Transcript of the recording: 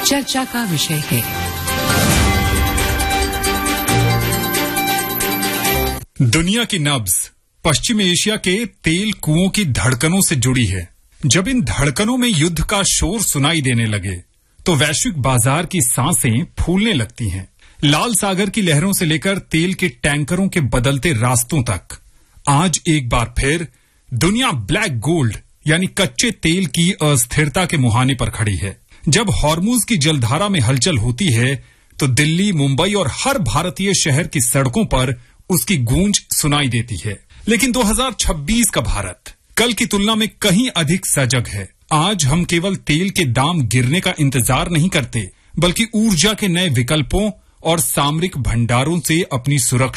चर्चा का विषय है। दुनिया की नब्ज पश्चिम एशिया के तेल कुओं की धड़कनों से जुड़ी है। जब इन धड़कनों में युद्ध का शोर सुनाई देने लगे तो वैश्विक बाजार की सांसें फूलने लगती हैं। लाल सागर की लहरों से लेकर तेल के टैंकरों के बदलते रास्तों तक आज एक बार फिर दुनिया ब्लैक गोल्ड यानी कच्चे तेल की अस्थिरता के मुहाने पर खड़ी है। जब हॉर्मुज की जलधारा में हलचल होती है तो दिल्ली, मुंबई और हर भारतीय शहर की सड़कों पर उसकी गूंज सुनाई देती है। लेकिन 2026 का भारत कल की तुलना में कहीं अधिक सजग है। आज हम केवल तेल के दाम गिरने का इंतजार नहीं करते, बल्कि ऊर्जा के नए विकल्पों और सामरिक भंडारों से अपनी सुरक्षा